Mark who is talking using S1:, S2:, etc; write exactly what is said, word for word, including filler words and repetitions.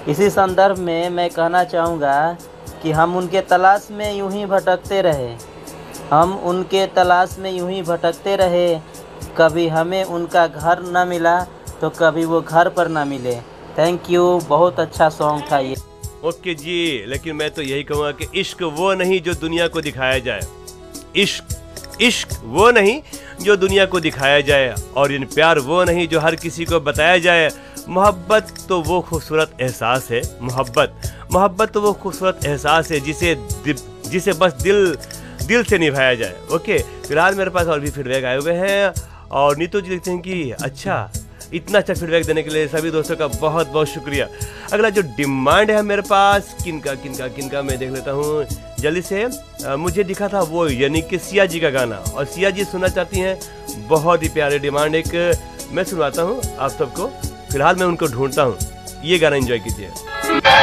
S1: इसी संदर्भ में मैं कहना चाहूँगा कि हम उनके तलाश में यूं ही भटकते रहे हम उनके तलाश में यूं ही भटकते रहे कभी हमें उनका घर न मिला तो कभी वो घर पर ना मिले। थैंक यू, बहुत अच्छा सॉन्ग था ये।
S2: ओके जी, लेकिन मैं तो यही कहूँगा कि इश्क वो नहीं जो दुनिया को दिखाया जाए, इश्क इश्क वो नहीं जो दुनिया को दिखाया जाए, और इन प्यार वो नहीं जो हर किसी को बताया जाए। मोहब्बत तो वो खूबसूरत एहसास है, मोहब्बत मोहब्बत तो वो खूबसूरत एहसास है जिसे जिसे बस दिल दिल से निभाया जाए। ओके, फिलहाल मेरे पास और भी फीडबैक आए हुए हैं, और नीतू जी लिखते हैं कि अच्छा, इतना अच्छा फीडबैक देने के लिए सभी दोस्तों का बहुत बहुत शुक्रिया। अगला जो डिमांड है मेरे पास, किनका किनका किनका मैं देख लेता हूँ जल्दी से। आ, मुझे दिखा था वो, यानी कि सिया जी का गाना, और सिया जी सुनना चाहती हैं। बहुत ही प्यारे डिमांड, एक मैं सुनवाता हूँ आप सबको। फिलहाल मैं उनको ढूंढता हूँ, ये गाना एंजॉय कीजिए।